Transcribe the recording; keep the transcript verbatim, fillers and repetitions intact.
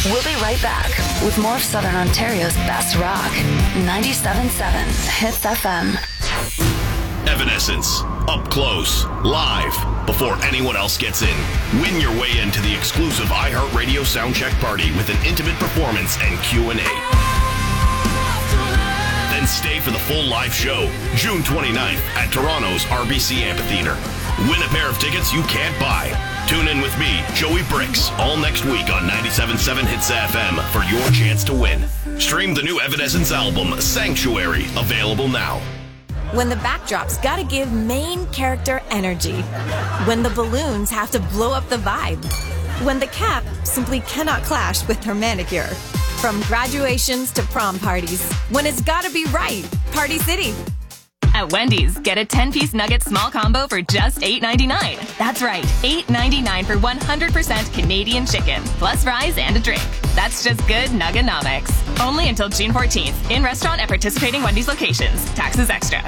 We'll be right back with more of Southern Ontario's best rock. ninety-seven point seven Hits F M. Evanescence, up close, live, before anyone else gets in. Win your way into the exclusive iHeartRadio Soundcheck Party with an intimate performance and Q and A. Then stay for the full live show, June twenty-ninth at Toronto's R B C Amphitheatre. Win a pair of tickets you can't buy. Tune in with me, Joey Bricks, all next week on ninety-seven point seven Hits F M for your chance to win. Stream the new Evanescence album, Sanctuary, available now. When the backdrop's gotta give main character energy. When the balloons have to blow up the vibe. When the cap simply cannot clash with her manicure. From graduations to prom parties. When it's gotta be right. Party City. At Wendy's, get a ten-piece nugget small combo for just eight ninety-nine. That's right, eight ninety-nine for one hundred percent Canadian chicken, plus fries and a drink. That's just good Nuggenomics. Only until June fourteenth. In restaurant at participating Wendy's locations. Taxes extra.